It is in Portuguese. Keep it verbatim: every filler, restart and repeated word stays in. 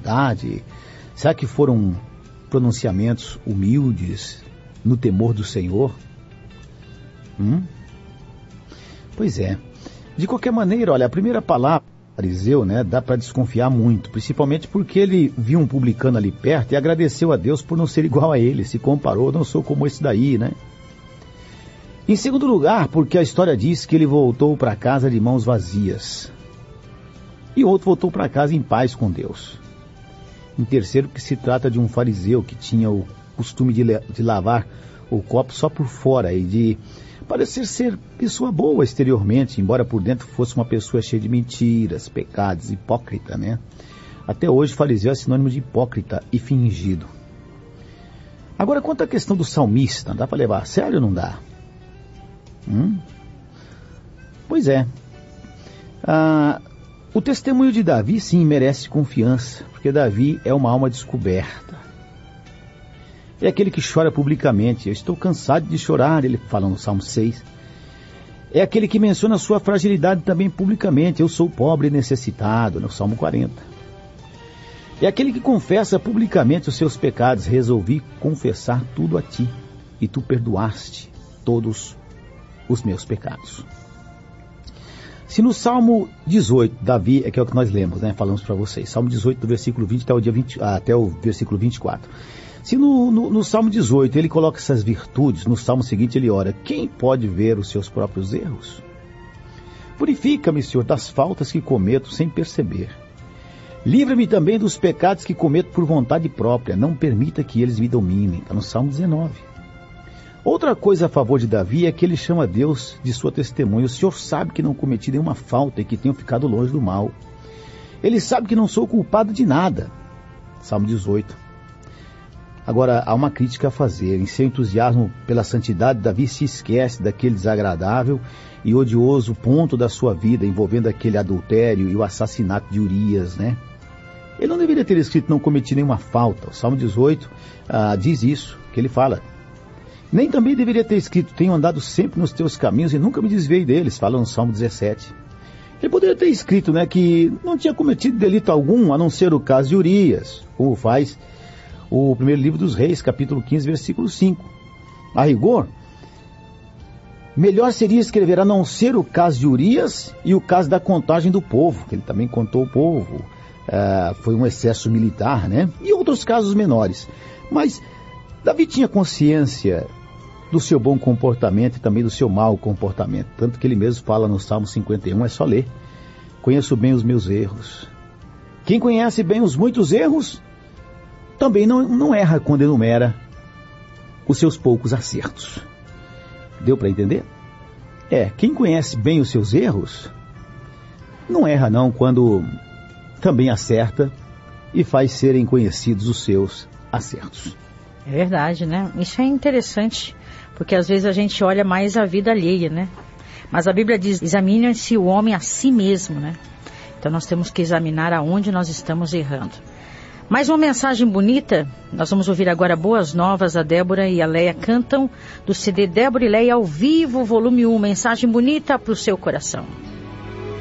verdade? Será que foram pronunciamentos humildes, no temor do Senhor? Hum? Pois é. De qualquer maneira, olha, a primeira palavra do fariseu, né, dá para desconfiar muito, principalmente porque ele viu um publicano ali perto e agradeceu a Deus por não ser igual a ele, se comparou, não sou como esse daí, né? Em segundo lugar, porque a história diz que ele voltou para casa de mãos vazias. E outro voltou para casa em paz com Deus. Em terceiro, que se trata de um fariseu que tinha o costume de, de lavar o copo só por fora e de parecer ser pessoa boa exteriormente, embora por dentro fosse uma pessoa cheia de mentiras, pecados, hipócrita, né? Até hoje, fariseu é sinônimo de hipócrita e fingido. Agora, quanto à questão do salmista, dá para levar a sério ou não dá? Hum? Pois é. Ah, o testemunho de Davi, sim, merece confiança, porque Davi é uma alma descoberta. É aquele que chora publicamente. Eu estou cansado de chorar, ele fala no Salmo seis. É aquele que menciona a sua fragilidade também publicamente. Eu sou pobre e necessitado, no Salmo quarenta. É aquele que confessa publicamente os seus pecados. Resolvi confessar tudo a ti, e tu perdoaste todos os meus pecados. Se no Salmo dezoito, Davi, é que é o que nós lemos, né? Falamos para vocês. Salmo dezoito, do versículo vinte até o, dia vinte, até o versículo vinte e quatro. Se no, no, no Salmo dezoito ele coloca essas virtudes, no Salmo seguinte ele ora: quem pode ver os seus próprios erros? Purifica-me, Senhor, das faltas que cometo sem perceber. Livra-me também dos pecados que cometo por vontade própria. Não permita que eles me dominem. Está no Salmo dezenove. Outra coisa a favor de Davi é que ele chama Deus de sua testemunha. O Senhor sabe que não cometi nenhuma falta e que tenho ficado longe do mal. Ele sabe que não sou culpado de nada. Salmo dezoito. Agora, há uma crítica a fazer. Em seu entusiasmo pela santidade, Davi se esquece daquele desagradável e odioso ponto da sua vida, envolvendo aquele adultério e o assassinato de Urias, né? Ele não deveria ter escrito não cometi nenhuma falta. O Salmo dezoito ah, diz isso, que ele fala. Nem também deveria ter escrito: tenho andado sempre nos teus caminhos e nunca me desviei deles, fala no Salmo dezessete. Ele poderia ter escrito, né, que não tinha cometido delito algum, a não ser o caso de Urias, como faz o primeiro livro dos Reis, capítulo quinze, versículo cinco. A rigor, melhor seria escrever a não ser o caso de Urias e o caso da contagem do povo, que ele também contou o povo, uh, foi um excesso militar, né? E outros casos menores. Mas Davi tinha consciência do seu bom comportamento e também do seu mau comportamento, tanto que ele mesmo fala no Salmo cinquenta e um, é só ler: conheço bem os meus erros. Quem conhece bem os muitos erros também não, não erra quando enumera os seus poucos acertos. Deu para entender? É, quem conhece bem os seus erros não erra não quando também acerta e faz serem conhecidos os seus acertos. É verdade, né? Isso é interessante, porque às vezes a gente olha mais a vida alheia, né? Mas a Bíblia diz: examine-se o homem a si mesmo, né? Então nós temos que examinar aonde nós estamos errando. Mais uma mensagem bonita. Nós vamos ouvir agora Boas Novas. A Débora e a Leia cantam do C D Débora e Leia ao vivo, volume um. Mensagem bonita para o seu coração.